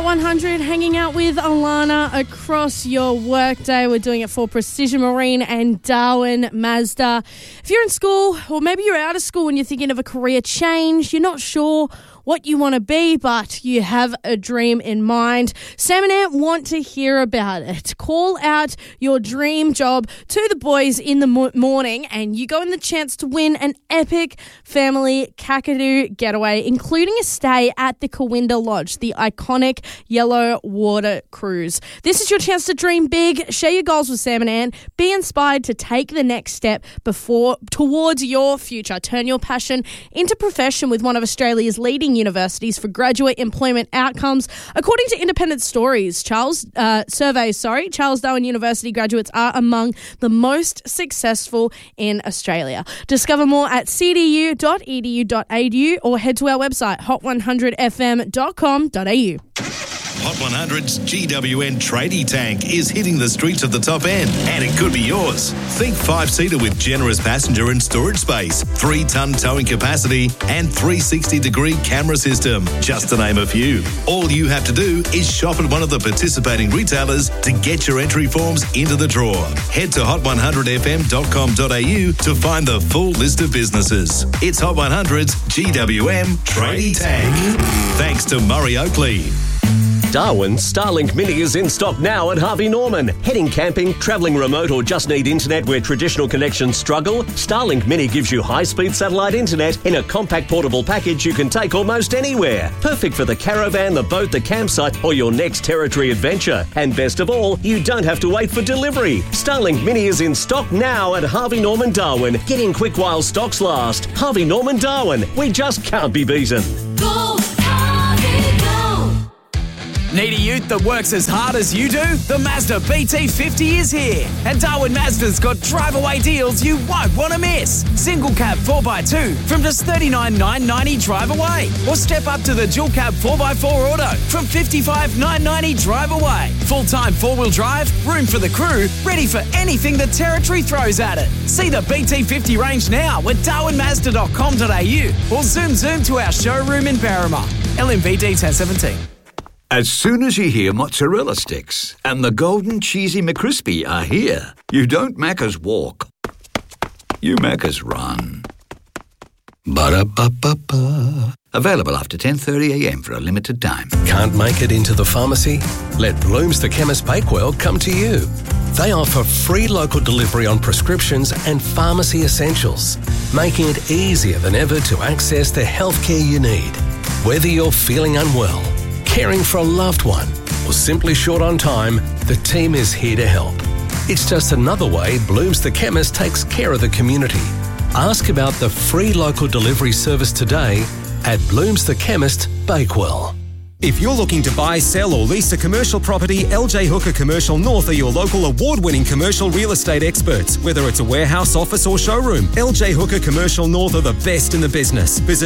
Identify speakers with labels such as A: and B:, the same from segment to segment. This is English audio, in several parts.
A: 100, hanging out with Alana across your workday. We're doing it for Precision Marine and Darwin Mazda. If you're in school, or maybe you're out of school and you're thinking of a career change, you're not sure what you want to be, but you have a dream in mind, Sam and Ant want to hear about it. Call out your dream job to the boys in the morning and you go in the chance to win an epic family Kakadu getaway, including a stay at the Kawinda Lodge, the iconic yellow water cruise. This is your chance to dream big, share your goals with Sam and Ant, be inspired to take the next step towards your future. Turn your passion into profession with one of Australia's leading universities for graduate employment outcomes. According to Independent Stories, Charles Darwin University graduates are among the most successful in Australia. Discover more at cdu.edu.au or head to our website hot100fm.com.au.
B: Hot 100's GWN Tradie Tank is hitting the streets of the top end, and it could be yours. Think 5-seater with generous passenger and storage space, 3-ton towing capacity, and 360-degree camera system, just to name a few. All you have to do is shop at one of the participating retailers to get your entry forms into the draw. Head to hot100fm.com.au to find the full list of businesses. It's Hot 100's GWM Tradie Tank. Thanks to Murray Oakley.
C: Darwin's Starlink Mini is in stock now at Harvey Norman. Heading camping, travelling remote or just need internet where traditional connections struggle? Starlink Mini gives you high-speed satellite internet in a compact portable package you can take almost anywhere. Perfect for the caravan, the boat, the campsite or your next territory adventure. And best of all, you don't have to wait for delivery. Starlink Mini is in stock now at Harvey Norman Darwin. Get in quick while stocks last. Harvey Norman Darwin. We just can't be beaten.
D: Go! Need a ute that works as hard as you do? The Mazda BT50 is here. And Darwin Mazda's got drive-away deals you won't want to miss. Single cab 4x2 from just $39,990 drive away. Or step up to the dual cab 4x4 auto from $55,990 drive away. Full-time four-wheel drive, room for the crew, ready for anything the territory throws at it. See the BT50 range now at darwinmazda.com.au or zoom to our showroom in Berrima. LMVD 1017.
E: As soon as you hear mozzarella sticks and the golden cheesy McCrispy are here, you don't Macca's walk, you Macca's run. Ba-da-ba-ba-ba. Available after 10:30am for a limited time.
F: Can't make it into the pharmacy? Let Bloom's the Chemist Bakewell come to you. They offer free local delivery on prescriptions and pharmacy essentials, making it easier than ever to access the healthcare you need. Whether you're feeling unwell, caring for a loved one, or simply short on time, the team is here to help. It's just another way Bloom's the Chemist takes care of the community. Ask about the free local delivery service today at Bloom's the Chemist, Bakewell.
G: If you're looking to buy, sell or lease a commercial property, LJ Hooker Commercial North are your local award-winning commercial real estate experts. Whether it's a warehouse, office or showroom, LJ Hooker Commercial North are the best in the business. Visit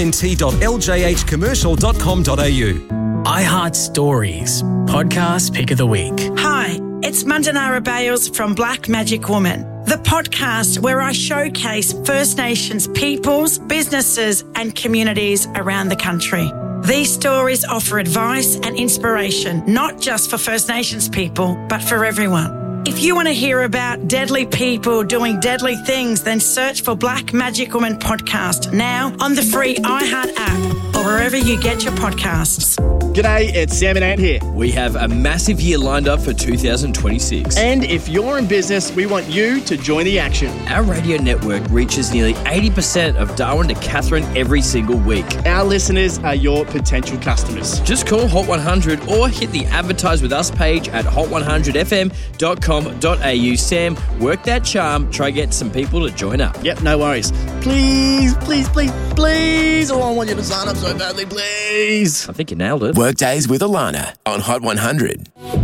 G: northnt.ljhcommercial.com.au.
H: iHeart Stories, podcast pick of the week.
I: Hi, it's Mandanara Bales from Black Magic Woman, the podcast where I showcase First Nations peoples, businesses and communities around the country. These stories offer advice and inspiration, not just for First Nations people, but for everyone. If you want to hear about deadly people doing deadly things, then search for Black Magic Woman Podcast now on the free iHeart app or wherever you get your podcasts.
J: G'day, it's Sam and Ant here.
K: We have a massive year lined up for 2026.
J: And if you're in business, we want you to join the action.
K: Our radio network reaches nearly 80% of Darwin to Katherine every single week.
J: Our listeners are your potential customers.
K: Just call Hot 100 or hit the Advertise With Us page at hot100fm.com.au. Sam, work that charm. Try get some people to join up.
J: Yep, no worries. Please, please, please, please. Oh, I want you to sign up so badly, please.
K: I think you nailed it.
L: Workdays with Alana on Hot 100.